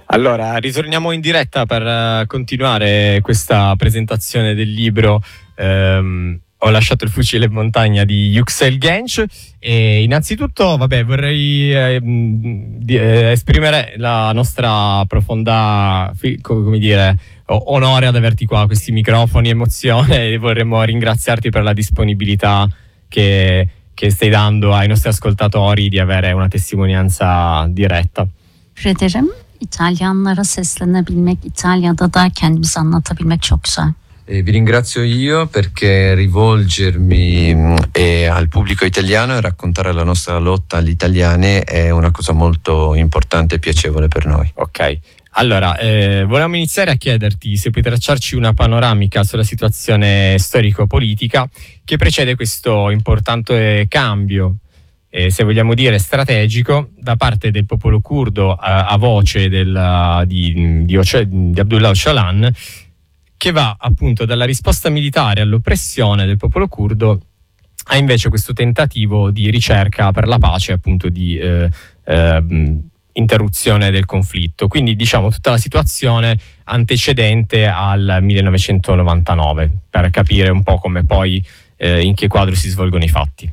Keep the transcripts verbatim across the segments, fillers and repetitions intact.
Allora, ritorniamo in diretta per uh, continuare questa presentazione del libro ehm, Ho lasciato il fucile in montagna di Yüksel Genç. E innanzitutto, vabbè, vorrei eh, di, eh, esprimere la nostra profonda, come dire, onore ad averti qua, questi microfoni, emozione, e vorremmo ringraziarti per la disponibilità che, che stai dando ai nostri ascoltatori di avere una testimonianza diretta. Ederim. İtalyanlara seslenebilmek, İtalya'da da kendimizi anlatabilmek çok güzel. E vi ringrazio io perché rivolgermi eh, al pubblico italiano e raccontare la nostra lotta agli italiani è una cosa molto importante e piacevole per noi. Ok, allora eh, volevamo iniziare a chiederti se puoi tracciarci una panoramica sulla situazione storico-politica che precede questo importante cambio, eh, se vogliamo dire strategico, da parte del popolo curdo a, a voce del, di, di, Oce, di Abdullah Öcalan, che va appunto dalla risposta militare all'oppressione del popolo curdo a invece questo tentativo di ricerca per la pace, appunto di eh, eh, interruzione del conflitto. Quindi diciamo tutta la situazione antecedente al millenovecentonovantanove, per capire un po' come poi eh, in che quadro si svolgono i fatti.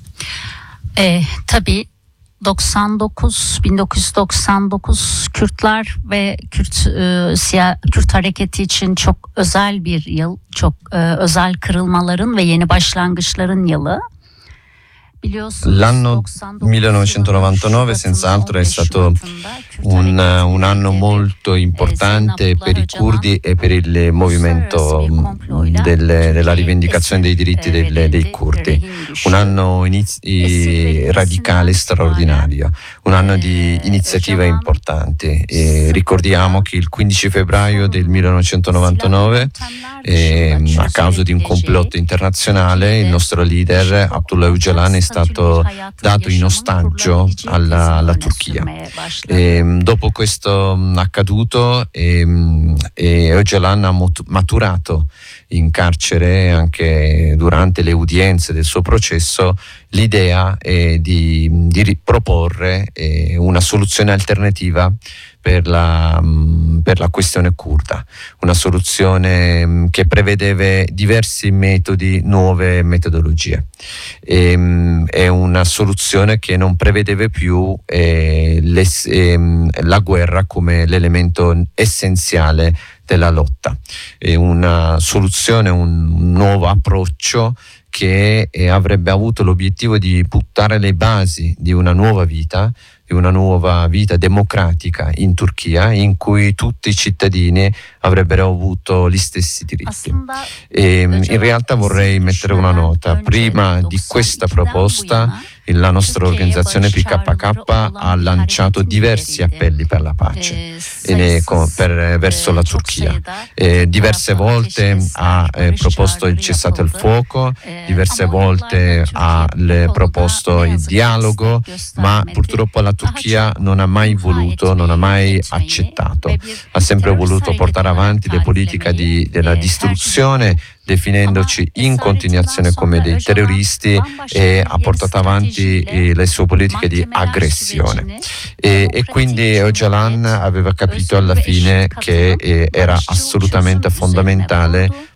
Eh, tabii doksan dokuz bin dokuz yüz doksan dokuz Kürtler ve Kürt e, siyah Kürt hareketi için çok özel bir yıl, çok e, özel kırılmaların ve yeni başlangıçların yılı. L'anno millenovecentonovantanove senz'altro è stato un, un anno molto importante per i curdi e per il movimento delle, della rivendicazione dei diritti delle, dei curdi. Un anno inizi- radicale straordinario, un anno di iniziative importanti. E ricordiamo che il quindici febbraio del millenovecentonovantanove, eh, a causa di un complotto internazionale, il nostro leader Abdullah Öcalan è stato dato in ostaggio alla, alla Turchia. E, dopo questo accaduto, e, e Öcalan ha maturato in carcere, anche durante le udienze del suo processo, l'idea è di, di proporre eh, una soluzione alternativa per la, per la questione curda, una soluzione che prevedeva diversi metodi, nuove metodologie. E, è una soluzione che non prevedeva più eh, le, eh, la guerra come l'elemento essenziale della lotta. È una soluzione, un nuovo approccio che eh, avrebbe avuto l'obiettivo di buttare le basi di una nuova vita, di una nuova vita democratica in Turchia, in cui tutti i cittadini avrebbero avuto gli stessi diritti. E in realtà vorrei mettere una nota: prima di questa proposta la nostra organizzazione P K K ha lanciato diversi appelli per la pace e ne, per, verso la Turchia. E diverse volte ha eh, proposto il cessate il fuoco, diverse volte ha le, proposto il dialogo, ma purtroppo la Turchia non ha mai voluto, non ha mai accettato, ha sempre voluto portare avanti le politiche di, della distruzione, definendoci in continuazione come dei terroristi, e ha portato avanti eh, le sue politiche di aggressione. E, e quindi Öcalan aveva capito alla fine che eh, era assolutamente fondamentale